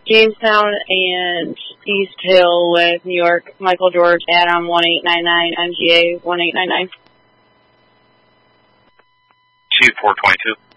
Jamestown and East Hill with New York, Michael George, Adam 1899, MGA 1899. Chief 422.